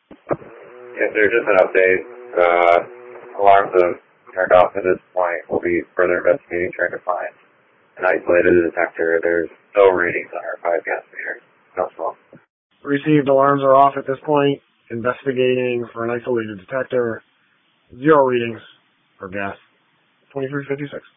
Yes, there's just an update. Alarms have turned off at this point. We'll be further investigating, trying to find an isolated detector. There's no readings on our 5 gas meters. No smoke. Received. Alarms are off at this point. Investigating for an isolated detector. 0 readings for gas. 2356.